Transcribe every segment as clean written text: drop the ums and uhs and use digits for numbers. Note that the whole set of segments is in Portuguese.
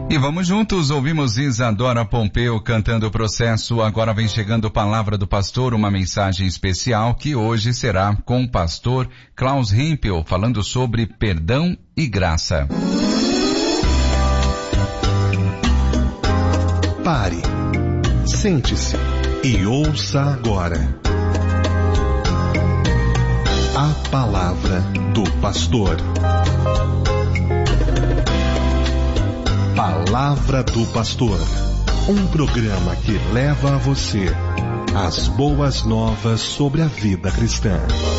E vamos juntos, ouvimos Isadora Pompeu cantando o Processo. Agora vem chegando Palavra do Pastor, uma mensagem especial que hoje será com o pastor Klaus Rempel, falando sobre perdão e graça. Pare, sente-se e ouça agora a Palavra do Pastor. Palavra do Pastor, um programa que leva a você as boas novas sobre a vida cristã.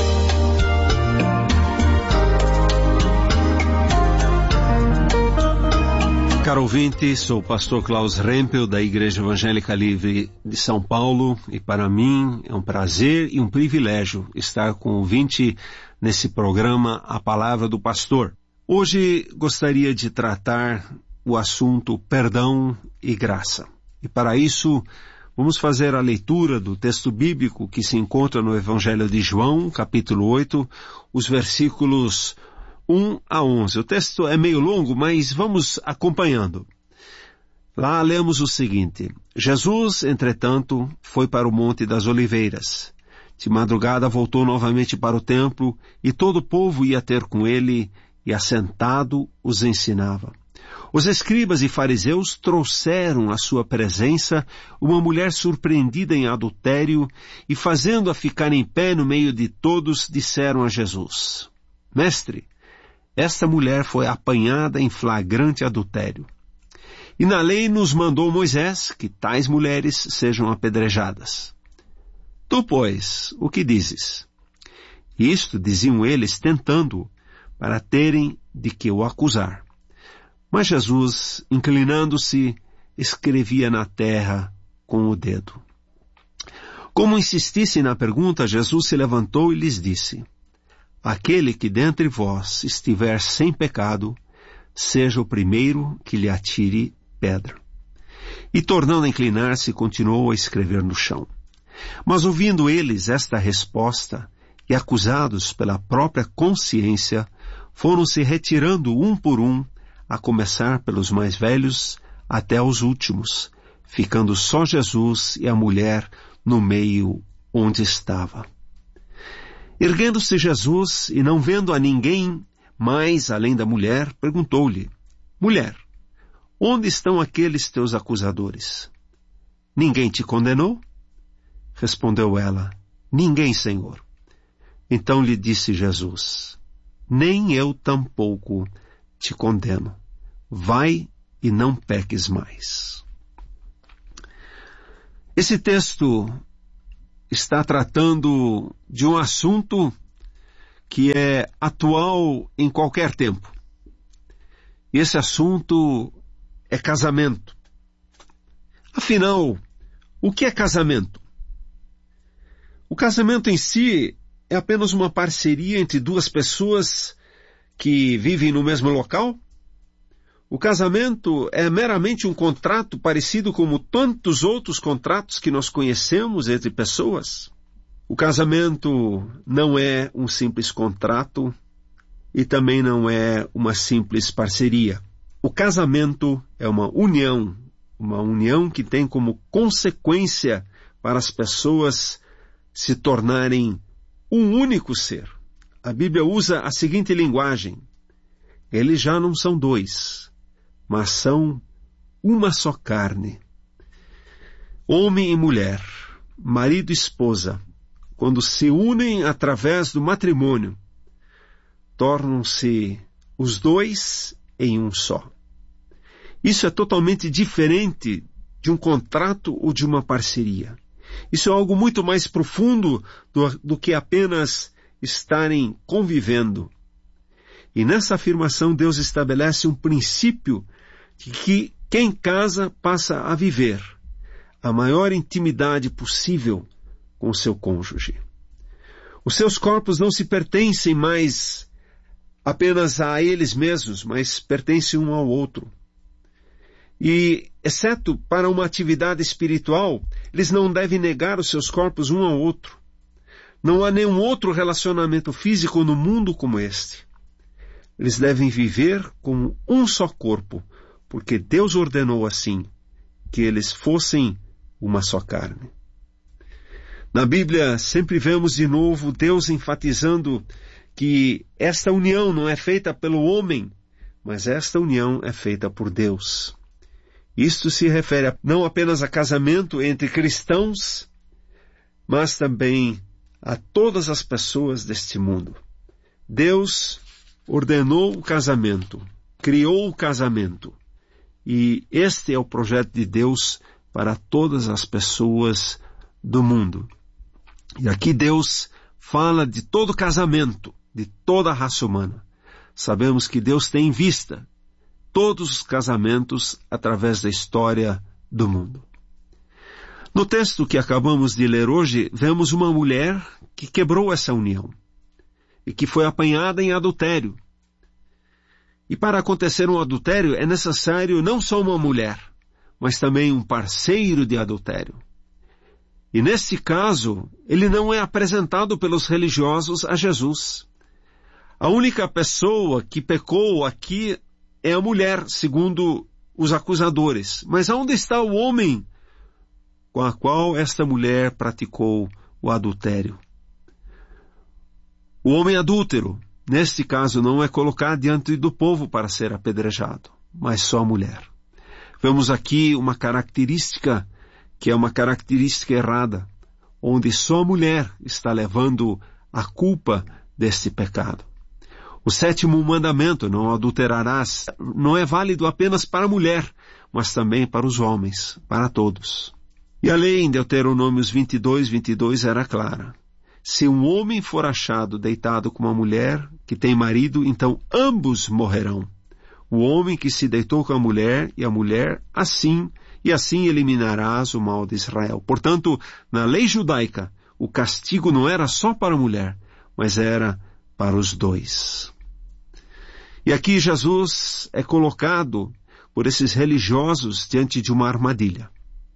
Caro ouvinte, sou o pastor Klaus Rempel da Igreja Evangélica Livre de São Paulo e para mim é um prazer e um privilégio estar com o ouvinte nesse programa A Palavra do Pastor. Hoje gostaria de tratar o assunto perdão e graça. E para isso, vamos fazer a leitura do texto bíblico que se encontra no Evangelho de João, capítulo 8, os versículos 1 a 11. O texto é meio longo, mas vamos acompanhando. Lá lemos o seguinte: Jesus, entretanto, foi para o Monte das Oliveiras. De madrugada voltou novamente para o templo, e todo o povo ia ter com ele, e assentado os ensinava. Os escribas e fariseus trouxeram à sua presença uma mulher surpreendida em adultério e, fazendo-a ficar em pé no meio de todos, disseram a Jesus: Mestre, esta mulher foi apanhada em flagrante adultério. E na lei nos mandou Moisés que tais mulheres sejam apedrejadas. Tu, pois, o que dizes? Isto diziam eles tentando-o, para terem de que o acusar. Mas Jesus, inclinando-se, escrevia na terra com o dedo. Como insistissem na pergunta, Jesus se levantou e lhes disse: Aquele que dentre vós estiver sem pecado, seja o primeiro que lhe atire pedra. E tornando a inclinar-se, continuou a escrever no chão. Mas ouvindo eles esta resposta, e acusados pela própria consciência, foram se retirando um por um, a começar pelos mais velhos até os últimos, ficando só Jesus e a mulher no meio onde estava. Erguendo-se Jesus e não vendo a ninguém mais além da mulher, perguntou-lhe: Mulher, onde estão aqueles teus acusadores? Ninguém te condenou? Respondeu ela: Ninguém, Senhor. Então lhe disse Jesus: Nem eu tampouco te condeno. Vai e não peques mais. Esse texto está tratando de um assunto que é atual em qualquer tempo. Esse assunto é casamento. Afinal, o que é casamento? O casamento em si é apenas uma parceria entre duas pessoas que vivem no mesmo local? O casamento é meramente um contrato parecido como tantos outros contratos que nós conhecemos entre pessoas? O casamento não é um simples contrato e também não é uma simples parceria. O casamento é uma união que tem como consequência para as pessoas se tornarem um único ser. A Bíblia usa a seguinte linguagem: eles já não são dois, mas são uma só carne. Homem e mulher, marido e esposa, quando se unem através do matrimônio, tornam-se os dois em um só. Isso é totalmente diferente de um contrato ou de uma parceria. Isso é algo muito mais profundo do que apenas estarem convivendo. E nessa afirmação Deus estabelece um princípio de que quem casa passa a viver a maior intimidade possível com o seu cônjuge. Os seus corpos não se pertencem mais apenas a eles mesmos, mas pertencem um ao outro. E, exceto para uma atividade espiritual, eles não devem negar os seus corpos um ao outro. Não há nenhum outro relacionamento físico no mundo como este. Eles devem viver como um só corpo, porque Deus ordenou assim, que eles fossem uma só carne. Na Bíblia sempre vemos de novo Deus enfatizando que esta união não é feita pelo homem, mas esta união é feita por Deus. Isto se refere não apenas a casamento entre cristãos, mas também a todas as pessoas deste mundo. Deus ordenou o casamento, criou o casamento, e este é o projeto de Deus para todas as pessoas do mundo. E aqui Deus fala de todo casamento, de toda a raça humana. Sabemos que Deus tem em vista todos os casamentos através da história do mundo. No texto que acabamos de ler hoje, vemos uma mulher que quebrou essa união e que foi apanhada em adultério. E para acontecer um adultério é necessário não só uma mulher, mas também um parceiro de adultério. E neste caso, ele não é apresentado pelos religiosos a Jesus. A única pessoa que pecou aqui é a mulher, segundo os acusadores. Mas onde está o homem com a qual esta mulher praticou o adultério? O homem adúltero, neste caso, não é colocado diante do povo para ser apedrejado, mas só a mulher. Vemos aqui uma característica que é uma característica errada, onde só a mulher está levando a culpa deste pecado. O 7º mandamento, não adulterarás, não é válido apenas para a mulher, mas também para os homens, para todos. E a lei em Deuteronômios 22 era clara. Se um homem for achado deitado com uma mulher que tem marido, então ambos morrerão. O homem que se deitou com a mulher e a mulher assim eliminarás o mal de Israel. Portanto, na lei judaica, o castigo não era só para a mulher, mas era para os dois. E aqui Jesus é colocado por esses religiosos diante de uma armadilha.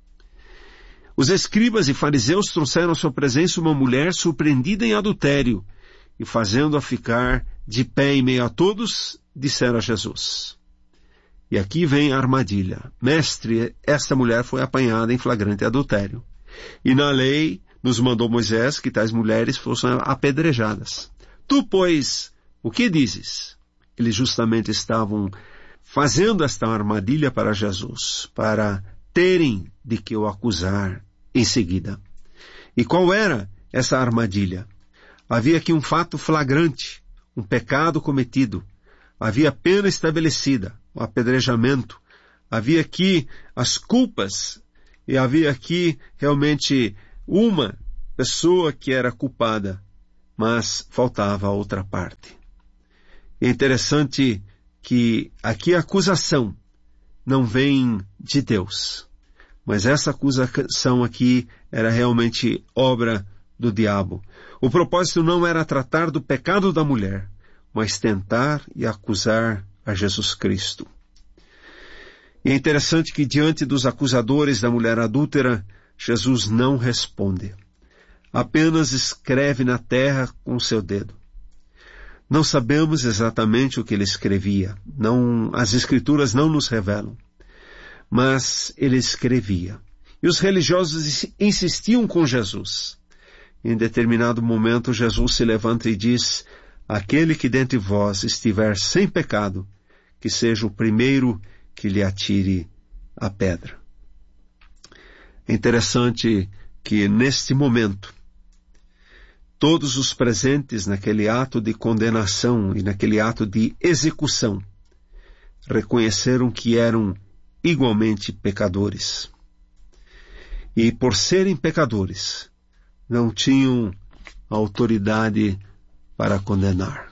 Os escribas e fariseus trouxeram à sua presença uma mulher surpreendida em adultério e, fazendo-a ficar de pé em meio a todos, disseram a Jesus. E aqui vem a armadilha. Mestre, esta mulher foi apanhada em flagrante adultério. E na lei nos mandou Moisés que tais mulheres fossem apedrejadas. Tu, pois, o que dizes? Eles justamente estavam fazendo esta armadilha para Jesus, para terem de que o acusar em seguida. E qual era essa armadilha? Havia aqui um fato flagrante, um pecado cometido. Havia pena estabelecida, o apedrejamento. Havia aqui as culpas e havia aqui realmente uma pessoa que era culpada, mas faltava a outra parte. É interessante que aqui a acusação não vem de Deus, mas essa acusação aqui era realmente obra do diabo. O propósito não era tratar do pecado da mulher, mas tentar e acusar a Jesus Cristo. E é interessante que diante dos acusadores da mulher adúltera, Jesus não responde. Apenas escreve na terra com seu dedo. Não sabemos exatamente o que ele escrevia. As escrituras não nos revelam. Mas ele escrevia. E os religiosos insistiam com Jesus. Em determinado momento, Jesus se levanta e diz: aquele que dentre vós estiver sem pecado, que seja o primeiro que lhe atire a pedra. É interessante que neste momento, todos os presentes naquele ato de condenação e naquele ato de execução reconheceram que eram igualmente pecadores. E por serem pecadores, não tinham autoridade para condenar.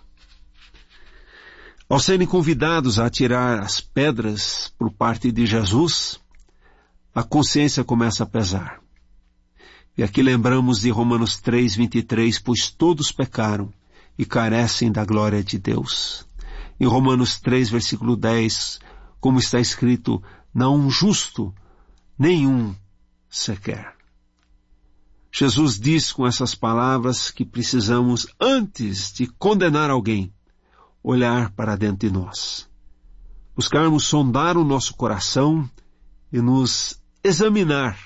Ao serem convidados a atirar as pedras por parte de Jesus, a consciência começa a pesar. E aqui lembramos de Romanos 3:23, pois todos pecaram e carecem da glória de Deus. Em Romanos 3, versículo 10, como está escrito, não um justo, nenhum sequer. Jesus diz com essas palavras que precisamos, antes de condenar alguém, olhar para dentro de nós. buscarmos sondar o nosso coração e nos examinar.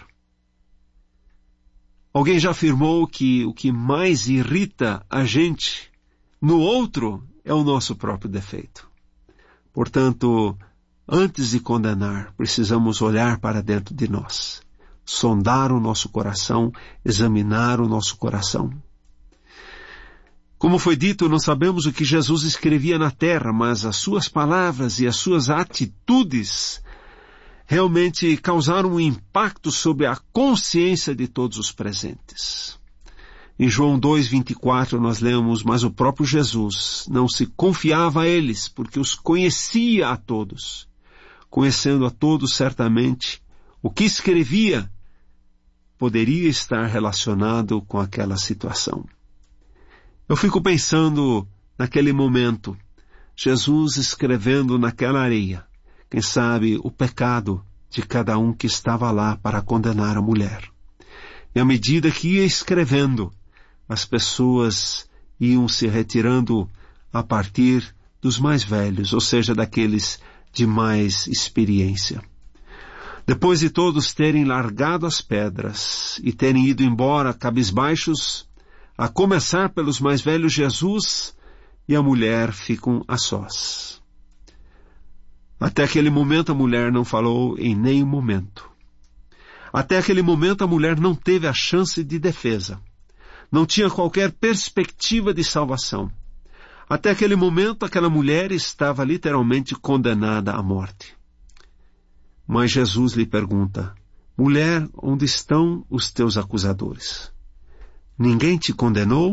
Alguém já afirmou que o que mais irrita a gente no outro é o nosso próprio defeito. Portanto, antes de condenar, precisamos olhar para dentro de nós, sondar o nosso coração, examinar o nosso coração. Como foi dito, não sabemos o que Jesus escrevia na terra, mas as suas palavras e as suas atitudes realmente causaram um impacto sobre a consciência de todos os presentes. Em João 2:24 nós lemos, mas o próprio Jesus não se confiava a eles, porque os conhecia a todos. Conhecendo a todos certamente, o que escrevia poderia estar relacionado com aquela situação. Eu fico pensando naquele momento, Jesus escrevendo naquela areia, quem sabe o pecado de cada um que estava lá para condenar a mulher. E à medida que ia escrevendo, as pessoas iam se retirando a partir dos mais velhos, ou seja, daqueles de mais experiência. Depois de todos terem largado as pedras e terem ido embora cabisbaixos, a começar pelos mais velhos, Jesus e a mulher ficam a sós. Até aquele momento a mulher não falou em nenhum momento. Até aquele momento a mulher não teve a chance de defesa. Não tinha qualquer perspectiva de salvação. Até aquele momento aquela mulher estava literalmente condenada à morte. Mas Jesus lhe pergunta, mulher, onde estão os teus acusadores? Ninguém te condenou?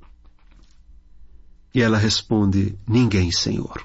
E ela responde, ninguém, Senhor.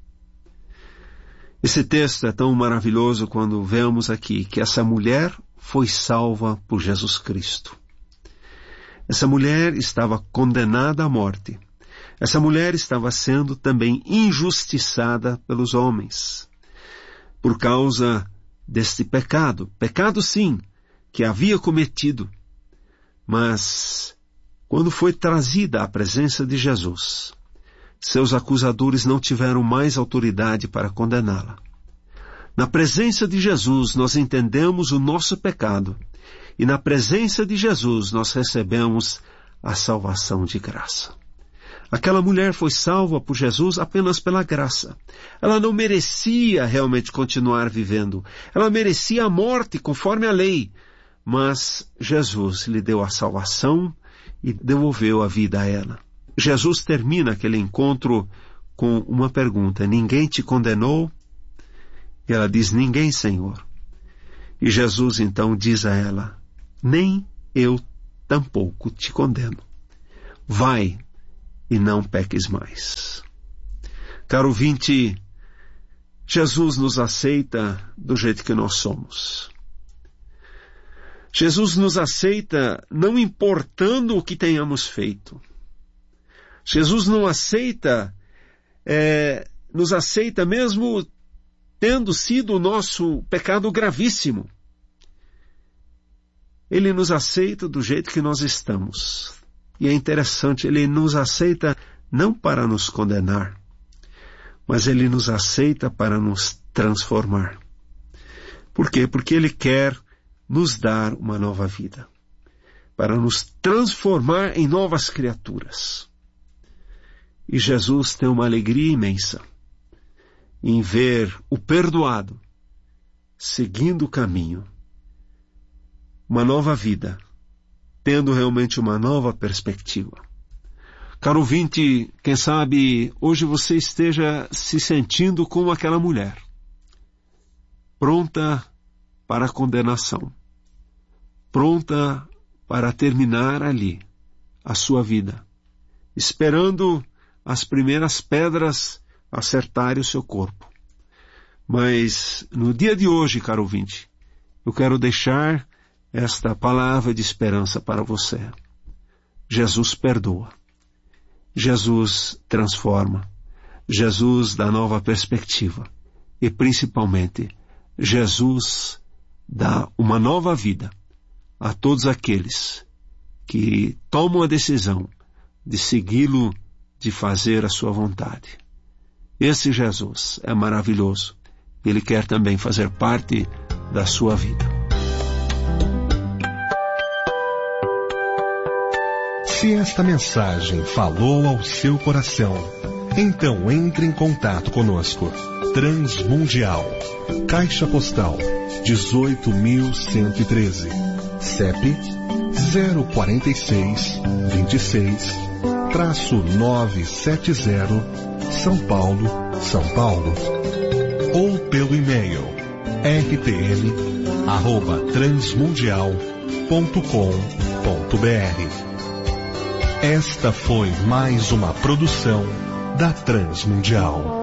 Esse texto é tão maravilhoso quando vemos aqui que essa mulher foi salva por Jesus Cristo. Essa mulher estava condenada à morte. Essa mulher estava sendo também injustiçada pelos homens. Por causa deste pecado. Pecado sim, que havia cometido. Mas, quando foi trazida à presença de Jesus, seus acusadores não tiveram mais autoridade para condená-la. Na presença de Jesus nós entendemos o nosso pecado. E na presença de Jesus nós recebemos a salvação de graça. Aquela mulher foi salva por Jesus apenas pela graça. Ela não merecia realmente continuar vivendo. Ela merecia a morte conforme a lei. Mas Jesus lhe deu a salvação e devolveu a vida a ela. Jesus termina aquele encontro com uma pergunta. Ninguém te condenou? E ela diz, ninguém, Senhor. E Jesus então diz a ela, nem eu tampouco te condeno. Vai e não peques mais. Caro ouvinte, Jesus nos aceita do jeito que nós somos. Jesus nos aceita não importando o que tenhamos feito. Jesus não aceita, nos aceita mesmo tendo sido o nosso pecado gravíssimo. Ele nos aceita do jeito que nós estamos. E é interessante, Ele nos aceita não para nos condenar, mas Ele nos aceita para nos transformar. Por quê? Porque Ele quer nos dar uma nova vida, para nos transformar em novas criaturas. E Jesus tem uma alegria imensa em ver o perdoado seguindo o caminho, uma nova vida, tendo realmente uma nova perspectiva. Caro ouvinte, quem sabe hoje você esteja se sentindo como aquela mulher, pronta para a condenação, pronta para terminar ali a sua vida, esperando as primeiras pedras acertarem o seu corpo. Mas no dia de hoje, caro ouvinte, eu quero deixar esta palavra de esperança para você. Jesus perdoa. Jesus transforma. Jesus dá nova perspectiva. E principalmente, Jesus dá uma nova vida a todos aqueles que tomam a decisão de segui-lo, de fazer a sua vontade. Esse Jesus é maravilhoso. Ele quer também fazer parte da sua vida. Se esta mensagem falou ao seu coração, então entre em contato conosco. Transmundial, Caixa Postal 18.113, CEP 04626-970, São Paulo, São Paulo. Ou pelo e-mail rtm@transmundial.com.br. Esta foi mais uma produção da Transmundial.